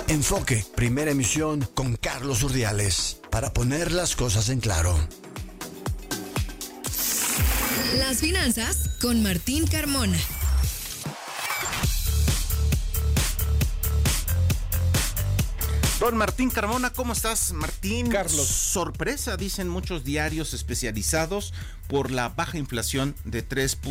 Enfoque, primera emisión con Carlos Urdiales, para poner las cosas en claro. Las finanzas con Martín Carmona. Don Martín Carmona, ¿cómo estás, Martín? Carlos. Sorpresa, dicen muchos diarios especializados, por la baja inflación de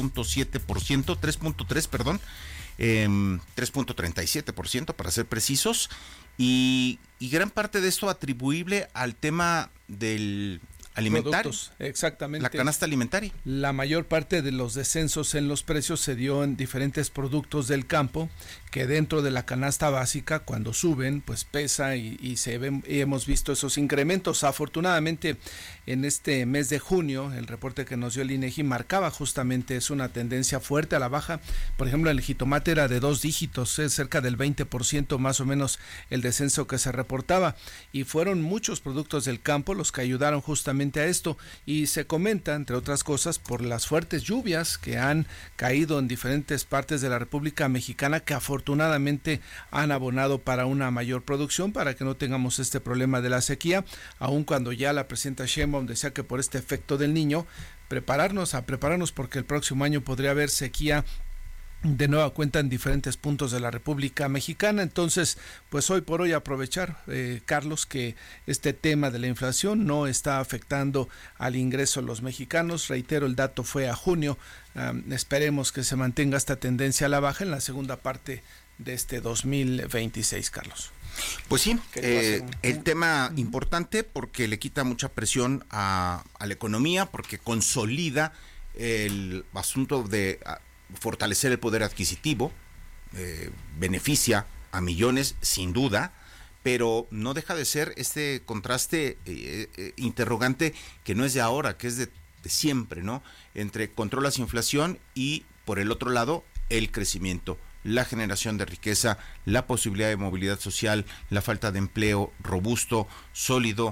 3.37% para ser precisos, y gran parte de esto atribuible al tema del alimentario. Productos, exactamente. La canasta alimentaria. La mayor parte de los descensos en los precios se dio en diferentes productos del campo, que dentro de la canasta básica, cuando suben, pues pesa y se ven, y hemos visto esos incrementos. Afortunadamente, en este mes de junio, el reporte que nos dio el INEGI marcaba justamente es una tendencia fuerte a la baja. Por ejemplo, el jitomate era de 2 dígitos, es cerca del 20% más o menos el descenso que se reportaba, y fueron muchos productos del campo los que ayudaron justamente a esto, y se comenta, entre otras cosas, por las fuertes lluvias que han caído en diferentes partes de la República Mexicana, que afortunadamente han abonado para una mayor producción, para que no tengamos este problema de la sequía, aun cuando ya la presidenta Sheinbaum decía que por este efecto del Niño, prepararnos porque el próximo año podría haber sequía de nueva cuenta en diferentes puntos de la República Mexicana. Entonces, pues hoy por hoy aprovechar, Carlos, que este tema de la inflación no está afectando al ingreso de los mexicanos. Reitero, el dato fue a junio. Esperemos que se mantenga esta tendencia a la baja en la segunda parte de este 2026, Carlos. Pues sí, el tema importante, porque le quita mucha presión a la economía, porque consolida el asunto de fortalecer el poder adquisitivo, beneficia a millones sin duda, pero no deja de ser este contraste interrogante, que no es de ahora, que es de siempre, ¿no? Entre controlas inflación y, por el otro lado, el crecimiento, la generación de riqueza, la posibilidad de movilidad social, la falta de empleo robusto, sólido,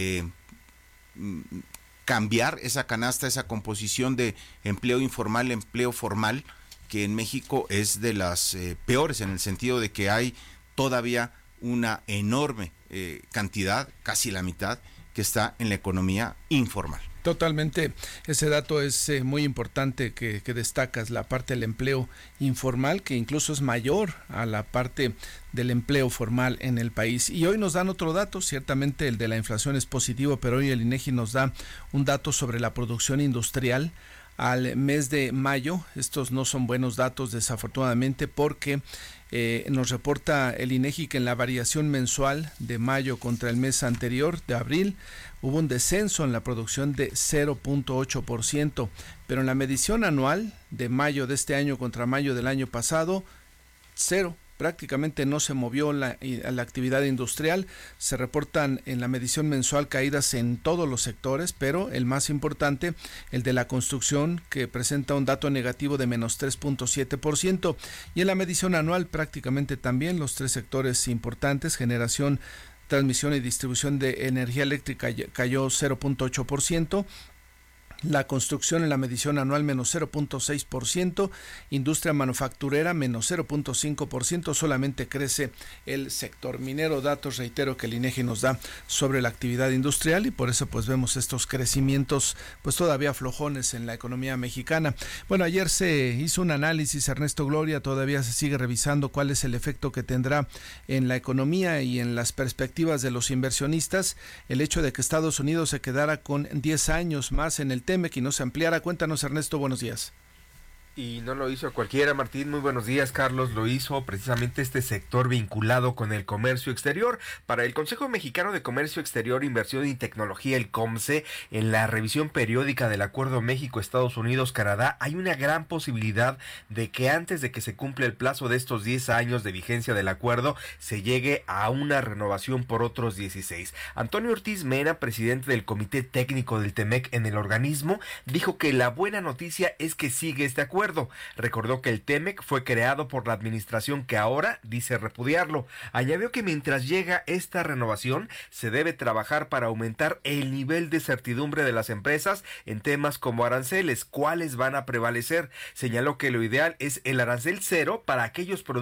cambiar esa canasta, esa composición de empleo informal, empleo formal, que en México es de las peores, en el sentido de que hay todavía una enorme cantidad, casi la mitad, que está en la economía informal. Totalmente, ese dato es muy importante que destacas, la parte del empleo informal, que incluso es mayor a la parte del empleo formal en el país. Y hoy nos dan otro dato, ciertamente el de la inflación es positivo, pero hoy el INEGI nos da un dato sobre la producción industrial al mes de mayo. Estos no son buenos datos, desafortunadamente, porque nos reporta el INEGI que en la variación mensual de mayo contra el mes anterior, de abril, hubo un descenso en la producción de 0.8%, pero en la medición anual de mayo de este año contra mayo del año pasado, cero. Prácticamente no se movió la actividad industrial. Se reportan en la medición mensual caídas en todos los sectores, pero el más importante, el de la construcción, que presenta un dato negativo de menos 3.7%, y en la medición anual prácticamente también los tres sectores importantes, generación, transmisión y distribución de energía eléctrica, cayó 0.8%. La construcción en la medición anual menos 0.6%, industria manufacturera menos 0.5%, solamente crece el sector minero. Datos, reitero, que el INEGI nos da sobre la actividad industrial, y por eso pues vemos estos crecimientos pues todavía flojones en la economía mexicana. Bueno, ayer se hizo un análisis, Ernesto Gloria, todavía se sigue revisando cuál es el efecto que tendrá en la economía y en las perspectivas de los inversionistas el hecho de que Estados Unidos se quedara con 10 años más en el TEMEC y no se ampliara. Cuéntanos, Ernesto, buenos días. Y no lo hizo cualquiera, Martín. Muy buenos días, Carlos. Lo hizo precisamente este sector vinculado con el comercio exterior. Para el Consejo Mexicano de Comercio Exterior, Inversión y Tecnología, el COMCE, en la revisión periódica del Acuerdo México-Estados Unidos-Canadá, hay una gran posibilidad de que antes de que se cumpla el plazo de estos 10 años de vigencia del acuerdo, se llegue a una renovación por otros 16. Antonio Ortiz Mena, presidente del Comité Técnico del TEMEC en el organismo, dijo que la buena noticia es que sigue este acuerdo. Recordó que el TEMEC fue creado por la administración que ahora dice repudiarlo. Añadió que mientras llega esta renovación, se debe trabajar para aumentar el nivel de certidumbre de las empresas en temas como aranceles, cuáles van a prevalecer. Señaló que lo ideal es el arancel cero para aquellos productos